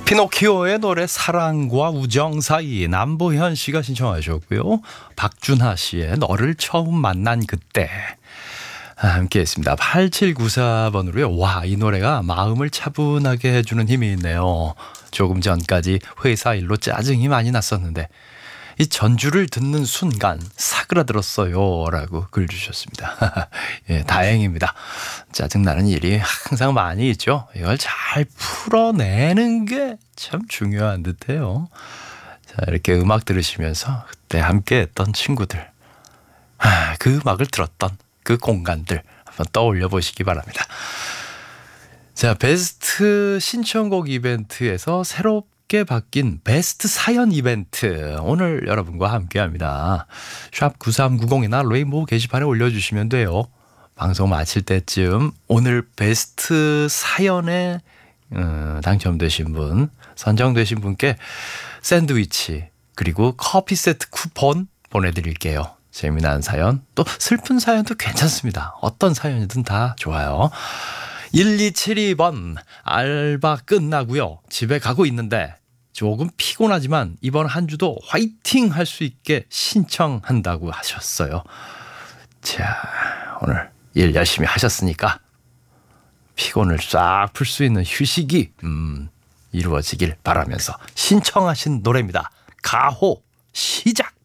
피노키오의 노래 사랑과 우정 사이 남보현 씨가 신청하셨고요. 박준하 씨의 너를 처음 만난 그때 함께 했습니다. 8794번으로요. 와, 이 노래가 마음을 차분하게 해주는 힘이 있네요. 조금 전까지 회사 일로 짜증이 많이 났었는데 이 전주를 듣는 순간 사그라들었어요 라고 글 주셨습니다. 예, 다행입니다. 짜증나는 일이 항상 많이 있죠. 이걸 잘 풀어내는 게 참 중요한 듯해요. 자, 이렇게 음악 들으시면서 그때 함께 했던 친구들, 그 음악을 들었던 그 공간들 한번 떠올려 보시기 바랍니다. 자, 베스트 신청곡 이벤트에서 새롭게 바뀐 베스트 사연 이벤트 오늘 여러분과 함께합니다. 샵 9390이나 레인보우 게시판에 올려주시면 돼요. 방송 마칠 때쯤 오늘 베스트 사연에 당첨되신 분, 선정되신 분께 샌드위치 그리고 커피 세트 쿠폰 보내드릴게요. 재미난 사연, 또 슬픈 사연도 괜찮습니다. 어떤 사연이든 다 좋아요. 1272번 알바 끝나고요. 집에 가고 있는데 조금 피곤하지만 이번 한 주도 화이팅 할 수 있게 신청한다고 하셨어요. 자, 오늘 일 열심히 하셨으니까 피곤을 싹 풀 수 있는 휴식이 이루어지길 바라면서 신청하신 노래입니다. 가호 시작.